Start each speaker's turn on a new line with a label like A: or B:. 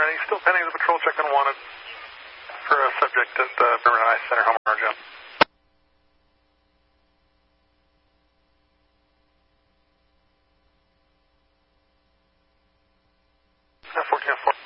A: Alrighty, still pending the patrol check unwanted for a subject at the Bermuda Ice Center, home Argent. 1404.